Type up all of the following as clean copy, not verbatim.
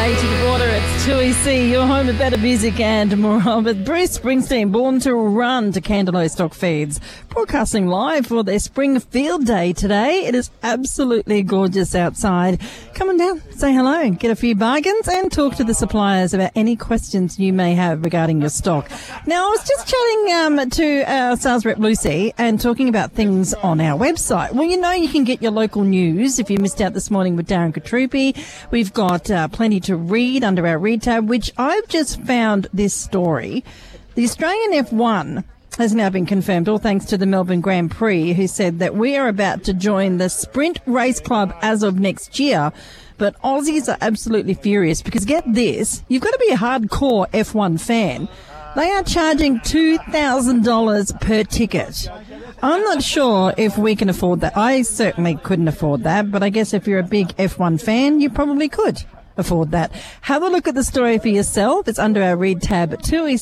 day to the water. It's 2EC, your home of better music and more of it. Bruce Springsteen, Born to Run to Candelo Stock Feeds, broadcasting live for their Spring Field Day today. It is absolutely gorgeous outside. Come on down, say hello, get a few bargains and talk to the suppliers about any questions you may have regarding your stock. Now, I was just chatting to our sales rep Lucy and talking about things on our website. Well, you know you can get your local news if you missed out this morning with Darren Katrupi. We've got plenty to read under our read tab, which I've just found this story. The Australian F1 has now been confirmed, all thanks to the Melbourne Grand Prix, who said that we are about to join the Sprint Race Club as of next year. But Aussies are absolutely furious because, get this, you've got to be a hardcore F1 fan. They are charging $2,000 per ticket. I'm not sure if we can afford that. I certainly couldn't afford that, but I guess if you're a big F1 fan, you probably could afford that. Have a look at the story for yourself. It's under our read tab at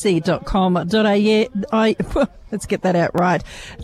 2ec.com.au. Let's get that out right.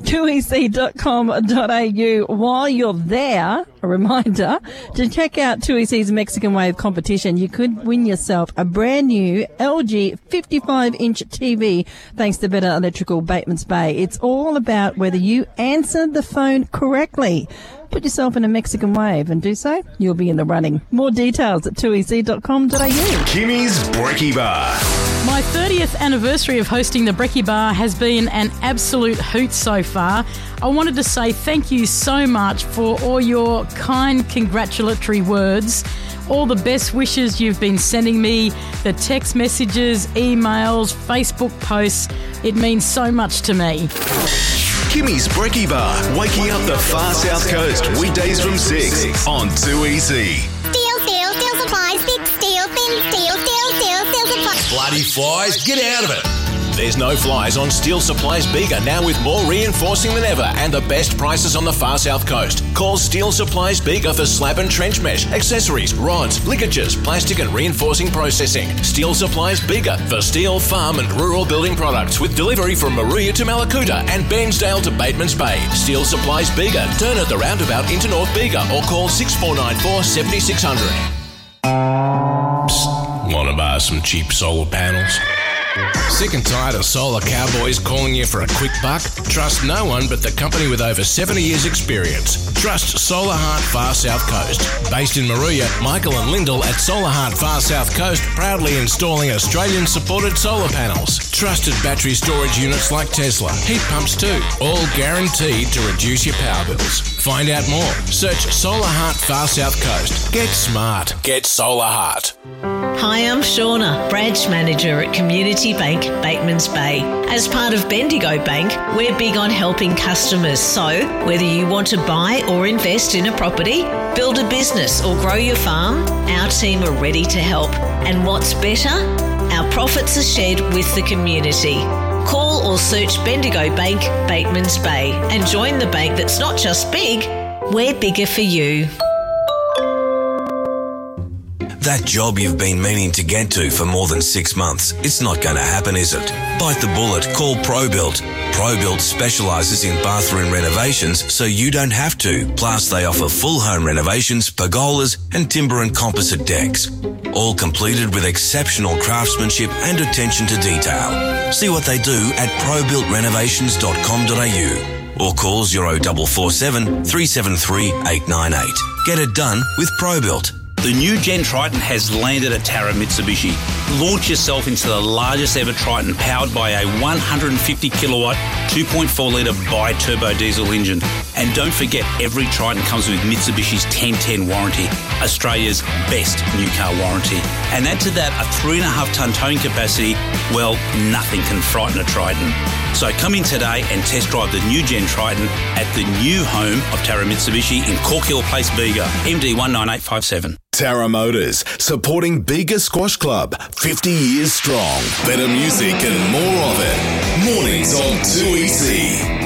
2ec.com.au. While you're there, a reminder to check out 2EC's Mexican Wave competition. You could win yourself a brand new LG 55-inch TV thanks to Better Electrical Batemans Bay. It's all about whether you answer the phone correctly. Put yourself in a Mexican Wave and do so, you'll be in the running. More details at 2ec.com.au. Kimmy's Brekkie Bar. My 30th anniversary of hosting the Brekkie Bar has been an absolute hoot so far. I wanted to say thank you so much for all your kind congratulatory words, all the best wishes you've been sending me, the text messages, emails, Facebook posts. It means so much to me. Kimmy's Brekkie Bar, waking up the far south coast, weekdays from 6 on 2EC. Steel supplies, big steel, thin steel supplies. Bloody flies, get out of it. There's no flies on Steel Supplies Bega, now with more reinforcing than ever and the best prices on the far south coast. Call Steel Supplies Bega for slab and trench mesh, accessories, rods, ligatures, plastic and reinforcing processing. Steel Supplies Bega for steel, farm and rural building products with delivery from Maruya to Malakuta and Bairnsdale to Batemans Bay. Steel Supplies Bega. Turn at the roundabout into North Bega or call 6494 7600. Psst, want to buy some cheap solar panels? Sick and tired of solar cowboys calling you for a quick buck? Trust no one but the company with over 70 years experience. Trust Solar Heart Far South Coast. Based in Maruya, Michael and Lyndall at Solar Heart Far South Coast proudly installing Australian-supported solar panels. Trusted battery storage units like Tesla. Heat pumps too. All guaranteed to reduce your power bills. Find out more. Search Solar Heart Far South Coast. Get smart. Get Solar Heart. Hi, I'm Shauna, branch manager at Community Bank, Batemans Bay. As part of Bendigo Bank, we're big on helping customers. So, whether you want to buy or invest in a property, build a business or grow your farm, our team are ready to help. And what's better? Our profits are shared with the community. Call or search Bendigo Bank, Batemans Bay and join the bank that's not just big, we're bigger for you. That job you've been meaning to get to for more than 6 months, it's not going to happen, is it? Bite the bullet. Call ProBuilt. ProBuilt specialises in bathroom renovations so you don't have to. Plus, they offer full home renovations, pergolas and timber and composite decks. All completed with exceptional craftsmanship and attention to detail. See what they do at probuiltrenovations.com.au or call 0447 373 898. Get it done with ProBuilt. The new Gen Triton has landed at Tara Mitsubishi. Launch yourself into the largest ever Triton powered by a 150 kilowatt, 2.4 litre bi-turbo diesel engine. And don't forget, every Triton comes with Mitsubishi's 1010 warranty, Australia's best new car warranty. And add to that a 3.5 tonne towing capacity, well, nothing can frighten a Triton. So come in today and test drive the new Gen Triton at the new home of Tara Mitsubishi in Cork Hill Place, Bega, MD 19857. Tara Motors, supporting Bega Squash Club, 50 years strong. Better music and more of it. Mornings on 2EC.